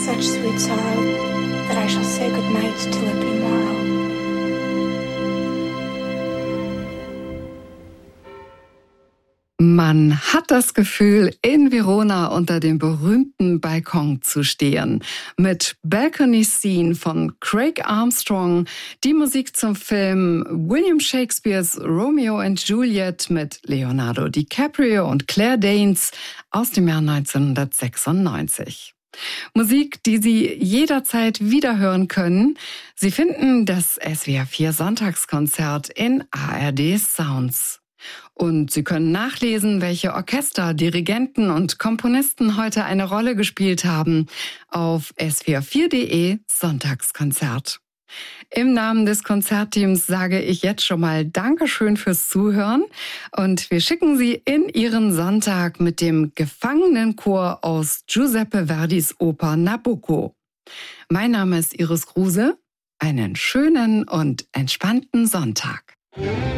such sweet sorrow that I shall say good night till it be morrow. Man hat das Gefühl, in Verona unter dem berühmten Balkon zu stehen. Mit Balcony Scene von Craig Armstrong, die Musik zum Film William Shakespeares Romeo and Juliet mit Leonardo DiCaprio und Claire Danes aus dem Jahr 1996. Musik, die Sie jederzeit wiederhören können. Sie finden das SWR 4 Sonntagskonzert in ARD Sounds. Und Sie können nachlesen, welche Orchester, Dirigenten und Komponisten heute eine Rolle gespielt haben auf swr4.de Sonntagskonzert. Im Namen des Konzertteams sage ich jetzt schon mal Dankeschön fürs Zuhören und wir schicken Sie in Ihren Sonntag mit dem Gefangenenchor aus Giuseppe Verdis Oper Nabucco. Mein Name ist Iris Kruse. Einen schönen und entspannten Sonntag.